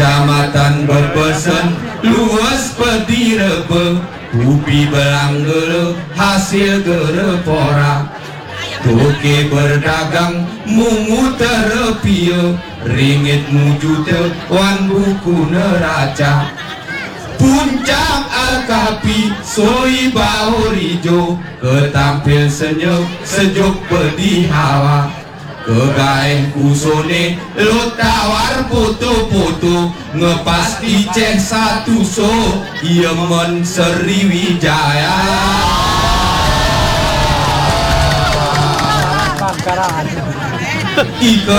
Kecamatan Bebesen luas pedirebe upi belanggele hasil gerepora toke berdagang mungu terepia ringit mujute wan buku neraca puncak Alkapi soi baurijo ketampil senyum sejuk pedih hawa kegaeh kusone lo tawar foto-foto ngepas dicek satu so Yemen Sriwijaya Ike